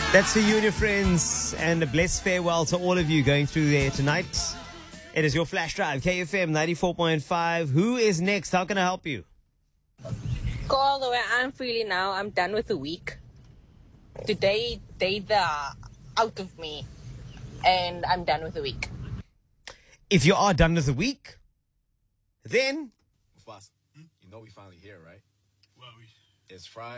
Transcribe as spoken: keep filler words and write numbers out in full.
That's for you and your friends, and a blessed farewell to all of you going through there tonight. It is your Flash Drive, K F M ninety-four point five. Who is next? How can I help you? Go all the way. I'm feeling now. I'm done with the week. Today, they the out of me, and I'm done with the week. If you are done with the week, then Mufasa, you know we finally here, right? Well, we It's Friday.